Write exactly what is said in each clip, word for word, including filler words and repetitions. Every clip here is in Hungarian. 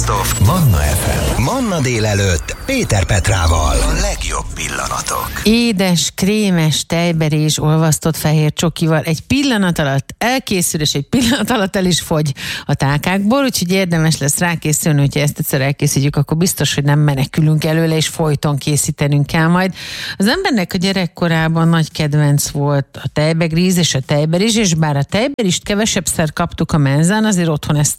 Best of Manna ef em. Manna délelőtt Péter Petrával. A legjobb pillanatok. Édes, krémes tejberés olvasztott fehér csokival egy pillanat alatt elkészül, és egy pillanat alatt el is fogy a tálkákból, úgyhogy érdemes lesz rákészülni, hogyha ezt egyszer elkészítjük, akkor biztos, hogy nem menekülünk előle, és folyton készítenünk kell majd. Az embernek a gyerekkorában nagy kedvenc volt a tejbegríz és a tejberés, és bár a tejberist kevesebbszer kaptuk a menzán, azért otthon ezt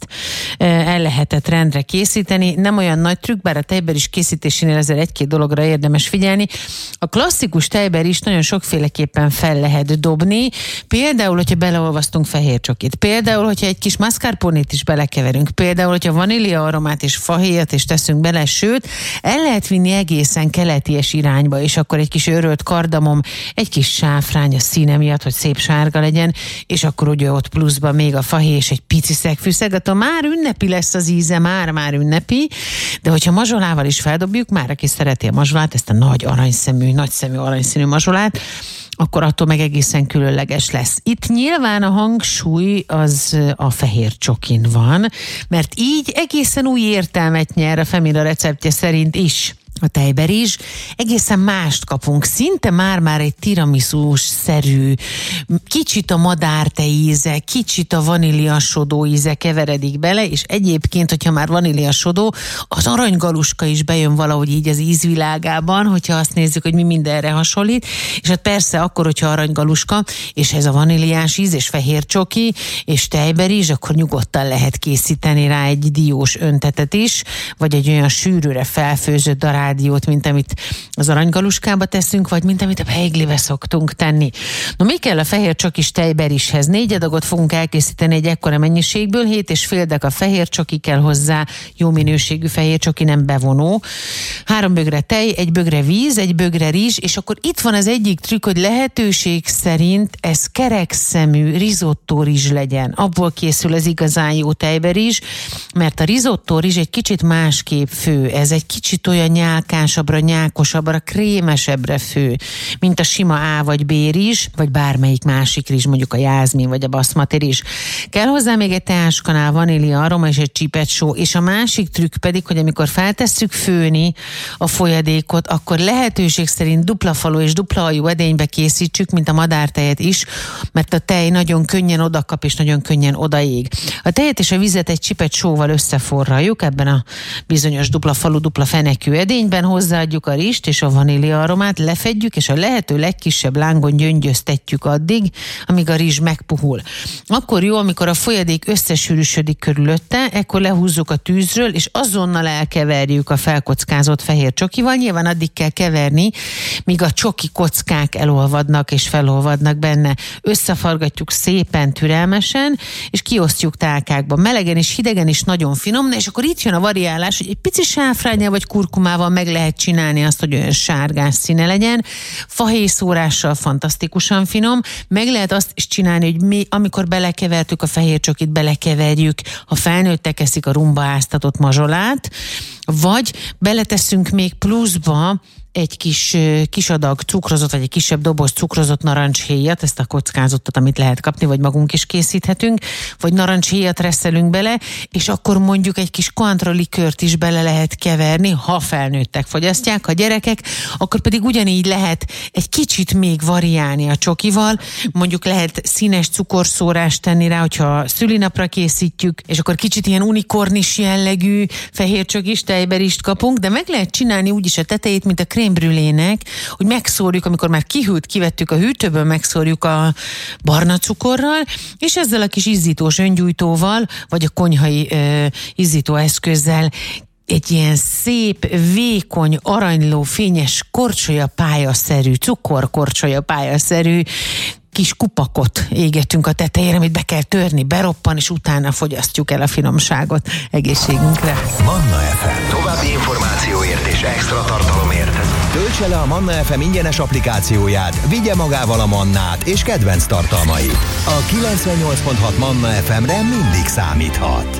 el lehetett rendre készíteni. Nem olyan nagy trükk, bár a tejberis készítésénél azért egy-két dologra érdemes figyelni. A klasszikus tejberist nagyon sokféleképpen fel lehet dobni. Például, hogyha beleolvasztunk fehér csokit. Például, hogyha egy kis mascarponét is belekeverünk. Például, hogyha vanília aromát és fahéjat is teszünk bele, sőt, el lehet vinni egészen keleties irányba, és akkor egy kis örölt kardamom, egy kis sáfrány a színe miatt, hogy szép sárga legyen, és akkor ugye ott pluszban még a fahéj és egy pici szegfűszeg, attól már ünnepi lesz az íze, már-már ünnepi, de hogyha mazsolával is feldobjuk, már aki szereti a mazsolát, ezt a nagy aranyszemű, nagyszemű aranyszínű mazsolát, akkor attól meg egészen különleges lesz. Itt nyilván a hangsúly az a fehér csokin van, mert így egészen új értelmet nyer a Femina receptje szerint is a tejberés. Egészen mást kapunk, szinte már-már egy tiramisu-szerű, kicsit a madártej íze, kicsit a vaníliasodó íze keveredik bele, és egyébként, hogyha már vaníliasodó, az aranygaluska is bejön valahogy így az ízvilágában, hogyha azt nézzük, hogy mi mindenre hasonlít, és hát persze akkor, hogyha aranygaluska, és ez a vaníliás íz, és fehér csoki, és tejberés, akkor nyugodtan lehet készíteni rá egy diós öntetet is, vagy egy olyan sűrűre felfőzött dará rádiót, mint amit az aranygaluskába teszünk, vagy mint amit a beiglibe szoktunk tenni. No, mi kell a fehér csokis tejberishez? Négy adagot fogunk elkészíteni egy ekkora mennyiségből, hét és fél deka fehér csoki kell hozzá, jó minőségű fehér csoki, nem bevonó. Három bögre tej, egy bögre víz, egy bögre rizs, és akkor itt van az egyik trükk, hogy lehetőség szerint ez kerekszemű risotto rizs legyen. Abból készül az igazán jó tejberizs, mert a risotto rizs egy kicsit másképp fő. Ez egy kicsit olyan nyálkásabbra, nyákosabbra, krémesebbre fő, mint a sima A vagy B rizs, vagy bármelyik másik rizs, mondjuk a jázmin vagy a baszmati rizs. Kell hozzá még egy teáskanál vanília aroma és egy csipet só, és a másik trükk pedig, hogy amikor feltesszük főni a folyadékot, akkor lehetőség szerint dupla falu és dupla ajú edénybe készítsük, mint a madártejet is, mert a tej nagyon könnyen odakap és nagyon könnyen odaég. A tejet és a vizet egy csipet sóval összeforraljuk ebben a bizonyos dupla falu, dupla fenekű edényben, hozzáadjuk a rizst és a vanília aromát, lefedjük, és a lehető legkisebb lángon gyöngyöztetjük addig, amíg a rizs megpuhul. Akkor jó, amikor a folyadék összesűrűsödik körülötte, ekkor lehúzzuk a tűzről, és azonnal elkeverjük a felkockázott fehér csokival. Nyilván addig kell keverni, míg a csoki kockák elolvadnak és felolvadnak benne. Összefargatjuk szépen, türelmesen, és kiosztjuk tálkákba. Melegen és hidegen is nagyon finom, és akkor itt jön a variálás, hogy egy pici sáfránnyal vagy kurkumával meg lehet csinálni azt, hogy olyan sárgás színe legyen. Fahéjszórással fantasztikusan finom. Meg lehet azt is csinálni, hogy mi, amikor belekevertük a fehér csokit, belekeverjük, ha felnőttek eszik a rumba áztatott mazsolát, vagy beleteszünk még pluszba egy kis, kis adag cukrozott, vagy egy kisebb doboz cukrozott narancshéjat, ezt a kockázottat, amit lehet kapni, vagy magunk is készíthetünk, vagy narancshéjat reszelünk bele, és akkor mondjuk egy kis Cointreau likőrt is bele lehet keverni, ha felnőttek fogyasztják, ha gyerekek, akkor pedig ugyanígy lehet egy kicsit még variálni a csokival, mondjuk lehet színes cukorszórást tenni rá, hogyha szülinapra készítjük, és akkor kicsit ilyen unikornis jellegű fehér csokis tejberist kapunk, de meg lehet csinálni úgyis a tetejét, mint a crème brûlének, hogy megszórjuk, amikor már kihűlt, kivettük a hűtőből, megszórjuk a barna cukorral, és ezzel a kis izzítós öngyújtóval, vagy a konyhai ö, izzító eszközzel egy ilyen szép, vékony, aranyló, fényes korcsolyapályaszerű, cukorkorcsolyapályaszerű kis kupakot égetünk a tetejére, amit be kell törni, beroppan, és utána fogyasztjuk el a finomságot egészségünkre. Manna ef em. További információért és extra tartalomért töltse le a Manna ef em ingyenes applikációját, vigye magával a Mannát és kedvenc tartalmait. A kilencvennyolc pont hat Manna ef emre mindig számíthat.